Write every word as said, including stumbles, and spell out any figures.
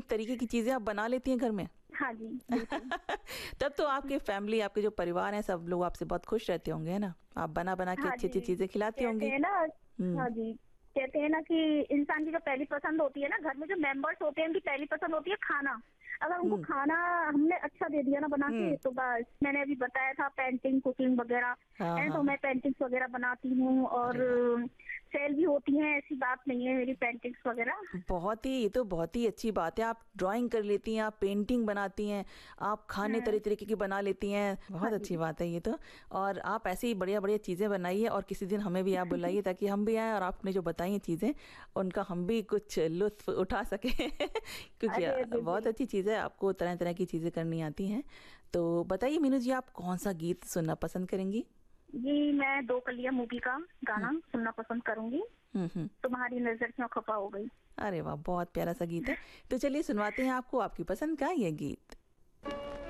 तरीके की चीजें आप बना लेती हैं घर में? हाँ जी। तब तो आपके फैमिली, आपके जो परिवार है, सब लोग आपसे बहुत खुश रहते होंगे, है ना? आप बना बना के हाँ अच्छी अच्छी जी, चीजें खिलाती कहते होंगी। हैं ना। हम्म। हाँ जी, कहते हैं ना कि इंसान की जो पहली पसंद होती है ना, घर में जो मेंबर्स होते हैं उनकी पहली पसंद होती है खाना। अगर उनको हम्म। खाना हमने अच्छा दे दिया ना बना के, हम्म। तो बस। मैंने अभी बताया था पेंटिंग, कुकिंग वगैरह हाँ है, हाँ तो हाँ। मैं पेंटिंग्स वगैरह बनाती हूँ, और अरे वाह, सेल भी होती हैं, ऐसी बात नहीं है मेरी पेंटिंग्स वगैरह। बहुत ही, ये तो बहुत ही अच्छी बात है। आप ड्राइंग कर लेती हैं, आप पेंटिंग बनाती हैं, आप खाने तरह हाँ। तरीके की बना लेती हैं, हाँ बहुत अच्छी जी। बात है ये तो। और आप ऐसे ही बढ़िया बढ़िया चीज़ें बनाइए, और किसी दिन हमें भी आप बुलाइए ताकि हम भी आएँ और आपने जो बताई हैं चीज़ें उनका हम भी कुछ लुत्फ उठा सकें। क्योंकि अरे अरे बहुत बिल- अच्छी चीज़ है, आपको तरह तरह की चीज़ें करनी आती हैं। तो बताइए मीनू जी, आप कौन सा गीत सुनना पसंद करेंगी? जी, मैं दो कलियां मूवी का गाना सुनना पसंद करूंगी। हम्म हम्म। तुम्हारी नजर क्यों खफा हो गई। अरे वाह, बहुत प्यारा सा गीत है। तो चलिए सुनवाते हैं आपको आपकी पसंद का ये गीत।